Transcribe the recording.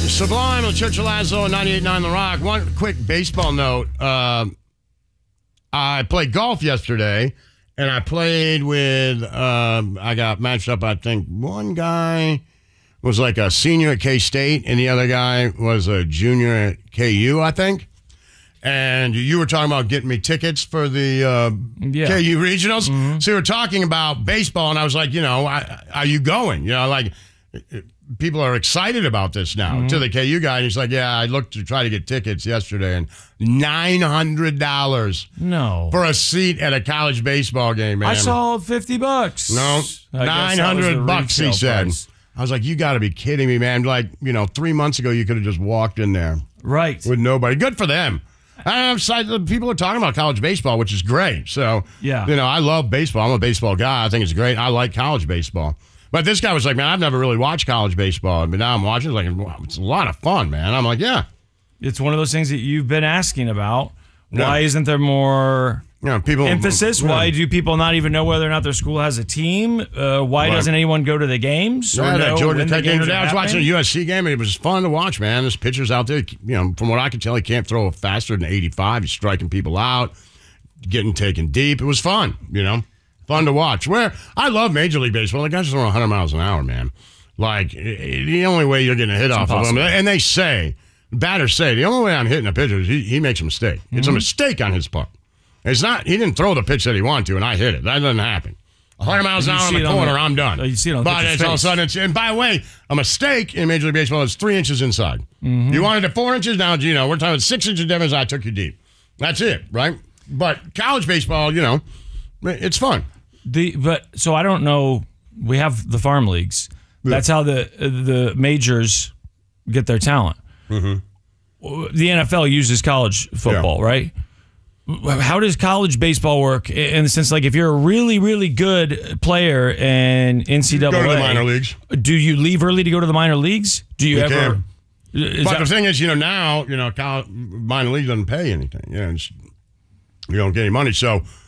Sublime with Church of Lazlo and 98.9 The Rock. One quick baseball note. I played golf yesterday, and I played with, I got matched up, I think, one guy was like a senior at K-State, and the other guy was a junior at KU, I think. And you were talking about getting me tickets for the KU regionals. Mm-hmm. So you were talking about baseball, and I was like, are you going? People are excited about this now. To the KU guy, and he's like, yeah, I looked to try to get tickets yesterday, and $900 for a seat at a college baseball game, man. I saw $50. No, $900, he said. Price. I was like, you got to be kidding me, man. 3 months ago, you could have just walked in there. Right. With nobody. Good for them. People are talking about college baseball, which is great. So, I love baseball. I'm a baseball guy. I think it's great. I like college baseball. But this guy was like, man, I've never really watched college baseball. But now I'm watching. It's like, wow, it's a lot of fun, man. I'm like, yeah. It's one of those things that you've been asking about. Why isn't there more emphasis? Why do people not even know whether or not their school has a team? Why doesn't anyone go to the games? Georgia Tech game today. I was watching a USC game, and it was fun to watch, man. There's pitchers out there. From what I can tell, he can't throw faster than 85. He's striking people out, getting taken deep. It was fun, Fun to watch. Where I love Major League Baseball. The guys just throw 100 miles an hour, man. The only way you're getting a hit off of them, and batters say, the only way I'm hitting a pitcher is he makes a mistake. Mm-hmm. It's a mistake on his part. It's not, he didn't throw the pitch that he wanted to, and I hit it. That doesn't happen. 100 miles an hour on the corner, I'm done. You see it on but it's all of a sudden, and by the way, a mistake in Major League Baseball is 3 inches inside. Mm-hmm. You wanted it 4 inches, now, we're talking 6 inches difference, I took you deep. That's it, right? But college baseball, it's fun. So I don't know. We have the farm leagues. That's how the majors get their talent. Mm-hmm. The NFL uses college football, right? How does college baseball work in the sense, if you're a really, really good player in NCAA, go to the minor leagues. Do you leave early to go to the minor leagues? Do you ever? But the thing is, now, college, minor league doesn't pay anything. You don't get any money. So